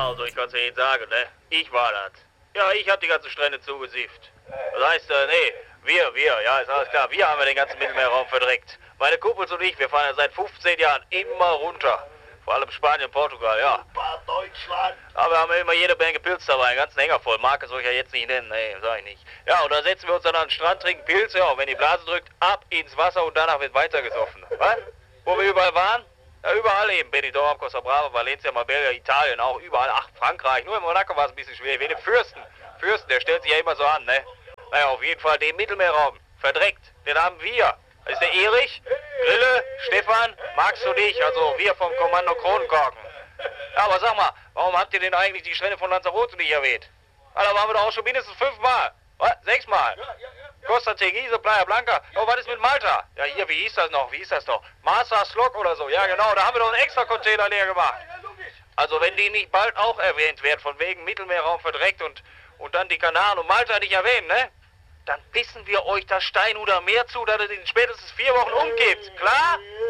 also ich kann's Ihnen sagen, ne? Ich war das. Ja, ich hab die ganzen Strände zugesifft. Das heißt, nee, wir, ja, ist alles klar. Wir haben ja den ganzen Mittelmeerraum verdreckt. Meine Kumpels und ich, wir fahren ja seit 15 Jahren immer runter. Vor allem Spanien, Portugal, ja. Super Deutschland. Aber wir haben immer jede Menge Pilz dabei, einen ganzen Hänger voll. Marke soll ich ja jetzt nicht nennen, nee, sag ich nicht. Ja, und da setzen wir uns dann an den Strand, trinken Pilz, ja, und wenn die Blase drückt, ab ins Wasser und danach wird weitergesoffen. Was? Wo wir überall waren? Ja, überall eben. Benidorm, Costa Brava, Valencia, Marbella, Italien auch, überall. Ach, Frankreich. Nur in Monaco war es ein bisschen schwer. Wie den Fürsten, der stellt sich ja immer so an, ne? Naja, auf jeden Fall den Mittelmeerraum. Verdreckt. Den haben wir. Das ist der Erich, Grille, Stefan, Max und ich, also wir vom Kommando Kronenkorken. Ja, aber sag mal, warum habt ihr denn eigentlich die Strände von Lanzarote nicht erwähnt? Da waren wir doch auch schon mindestens 5 Mal. Was? 6 Mal? Costa Teguise, Playa Blanca. Oh, was ist mit Malta? Ja, hier, wie hieß das noch? Marsa Slok oder so. Ja, genau, da haben wir doch einen extra Container leer gemacht. Also, wenn die nicht bald auch erwähnt werden, von wegen Mittelmeerraum verdreckt und dann die Kanaren und Malta nicht erwähnen, ne? Dann pissen wir euch das Steinhuder Meer zu, dass es in spätestens 4 Wochen umkippt. Klar?